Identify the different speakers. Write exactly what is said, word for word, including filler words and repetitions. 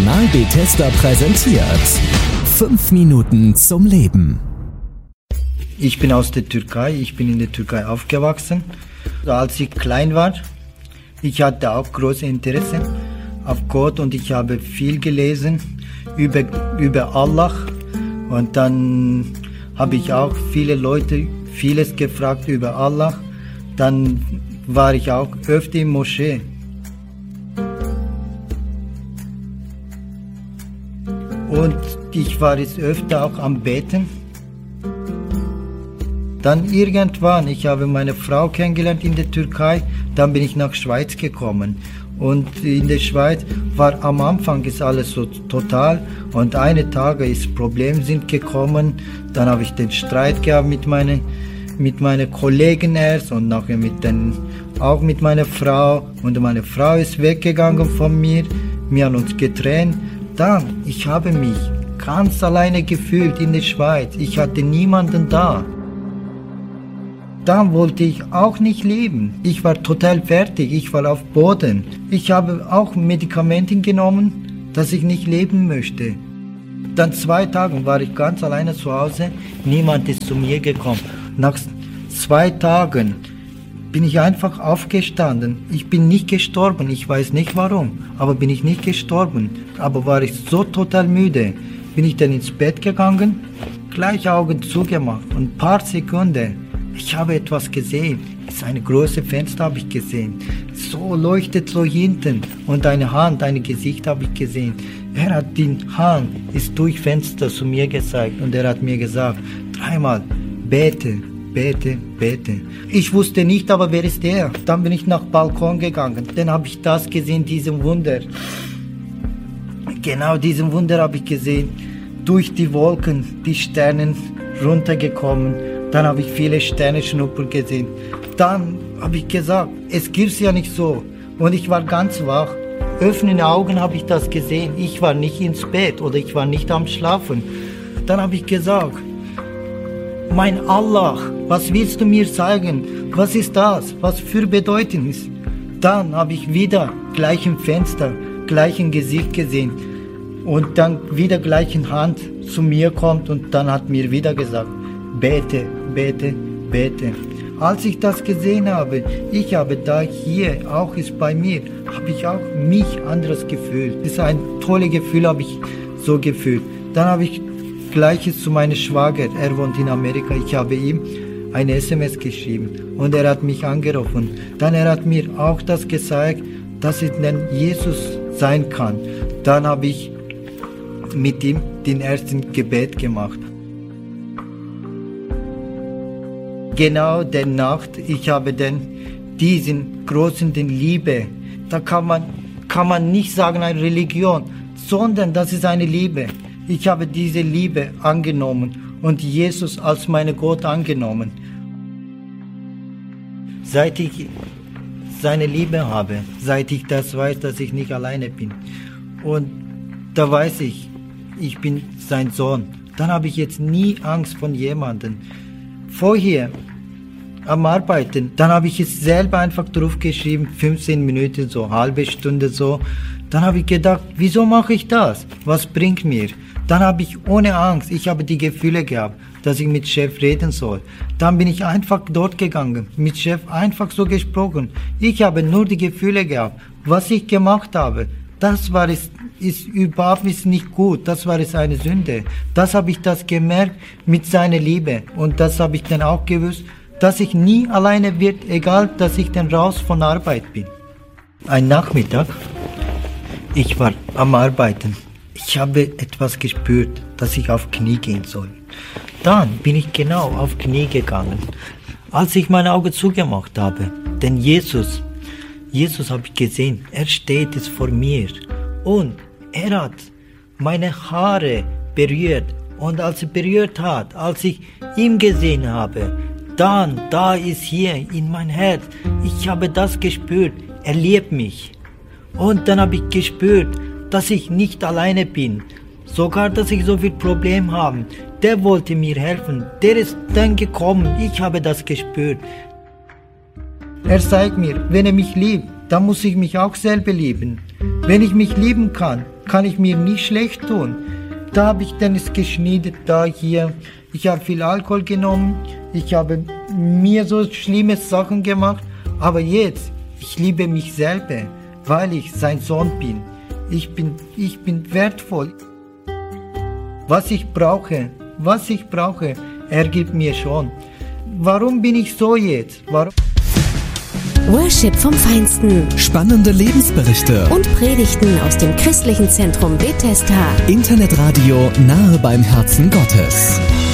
Speaker 1: Kanal Bethesda präsentiert fünf Minuten zum Leben.
Speaker 2: Ich bin aus der Türkei, ich bin in der Türkei aufgewachsen. Als ich klein war, ich hatte auch großes Interesse auf Gott und ich habe viel gelesen über, über Allah. Und dann habe ich auch viele Leute vieles gefragt über Allah. Dann war ich auch öfter in Moschee. Und ich war jetzt öfter auch am Beten. Dann irgendwann, ich habe meine Frau kennengelernt in der Türkei, dann bin ich nach Schweiz gekommen. Und in der Schweiz war am Anfang ist alles so total und eine Tage ist Probleme sind gekommen. Dann habe ich den Streit gehabt mit meinen mit meinen Kollegen erst und nachher mit den, auch mit meiner Frau. Und meine Frau ist weggegangen von mir, wir haben uns getrennt. Dann, ich habe mich ganz alleine gefühlt in der Schweiz. Ich hatte niemanden da. Dann wollte ich auch nicht leben. Ich war total fertig, ich war auf Boden. Ich habe auch Medikamente genommen, dass ich nicht leben möchte. Dann zwei Tage war ich ganz alleine zu Hause, niemand ist zu mir gekommen. Nach zwei Tagen bin ich einfach aufgestanden. Ich bin nicht gestorben, ich weiß nicht warum, aber bin ich nicht gestorben. Aber war ich so total müde, bin ich dann ins Bett gegangen, gleich Augen zugemacht und ein paar Sekunden. Ich habe etwas gesehen. Es ist eine große Fenster habe ich gesehen. So leuchtet so hinten und eine Hand, ein Gesicht habe ich gesehen. Er hat die Hand ist durch Fenster zu mir gezeigt und er hat mir gesagt, dreimal bete, bete, bete. Ich wusste nicht, aber wer ist er? Dann bin ich nach Balkon gegangen. Dann habe ich das gesehen, diesen Wunder. Genau diesen Wunder habe ich gesehen. Durch die Wolken, die Sterne runtergekommen. Dann habe ich viele Sternenschnuppen gesehen. Dann habe ich gesagt, es gibt's ja nicht so. Und ich war ganz wach. Öffnende Augen habe ich das gesehen. Ich war nicht ins Bett oder ich war nicht am Schlafen. Dann habe ich gesagt, mein Allah, was willst du mir zeigen? Was ist das? Was für Bedeutung ist? Dann habe ich wieder gleich im Fenster, gleich ein Gesicht gesehen. Und dann wieder gleich eine Hand zu mir kommt und dann hat mir wieder gesagt, bete, bete, bete. Als ich das gesehen habe, ich habe da hier, auch ist bei mir, habe ich auch mich anderes gefühlt. Das ist ein tolles Gefühl, habe ich so gefühlt. Dann habe ich Gleiches zu meinem Schwager, er wohnt in Amerika, ich habe ihm eine S M S geschrieben und er hat mich angerufen. Dann er hat mir auch das gezeigt, dass es denn Jesus sein kann. Dann habe ich mit ihm den ersten Gebet gemacht. Genau der Nacht, ich habe dann diesen großen den Liebe, da kann man, kann man nicht sagen eine Religion, sondern das ist eine Liebe. Ich habe diese Liebe angenommen und Jesus als meine Gott angenommen. Seit ich seine Liebe habe, seit ich das weiß, dass ich nicht alleine bin. Und da weiß ich, ich bin sein Sohn. Dann habe ich jetzt nie Angst von jemandem. Vorher am Arbeiten, dann habe ich es selber einfach drauf geschrieben, fünfzehn Minuten, so halbe Stunde so. Dann habe ich gedacht, wieso mache ich das? Was bringt mir? Dann habe ich ohne Angst, ich habe die Gefühle gehabt, dass ich mit Chef reden soll. Dann bin ich einfach dort gegangen, mit Chef einfach so gesprochen. Ich habe nur die Gefühle gehabt, was ich gemacht habe. Das war es, ist überhaupt nicht gut, das war es eine Sünde. Das habe ich das gemerkt mit seiner Liebe und das habe ich dann auch gewusst, dass ich nie alleine wird, egal, dass ich dann raus von Arbeit bin. Ein Nachmittag, ich war am Arbeiten. Ich habe etwas gespürt, dass ich auf Knie gehen soll. Dann bin ich genau auf Knie gegangen, als ich meine Augen zugemacht habe. Denn Jesus, Jesus habe ich gesehen, er steht jetzt vor mir und er hat meine Haare berührt. Und als er berührt hat, als ich ihn gesehen habe, dann, da ist hier in mein Herz, ich habe das gespürt, er liebt mich. Und dann habe ich gespürt, dass ich nicht alleine bin, sogar, dass ich so viel Probleme habe. Der wollte mir helfen, der ist dann gekommen, ich habe das gespürt. Er sagt mir, wenn er mich liebt, dann muss ich mich auch selber lieben. Wenn ich mich lieben kann, kann ich mir nicht schlecht tun. Da habe ich dann es geschnitten, da hier. Ich habe viel Alkohol genommen, ich habe mir so schlimme Sachen gemacht, aber jetzt, ich liebe mich selber, weil ich sein Sohn bin. Ich bin, ich bin wertvoll. Was ich brauche, was ich brauche, er gibt mir schon. Warum bin ich so jetzt? Warum?
Speaker 3: Worship vom Feinsten.
Speaker 1: Spannende Lebensberichte
Speaker 3: Und Predigten aus dem christlichen Zentrum Bethesda.
Speaker 1: Internetradio nahe beim Herzen Gottes.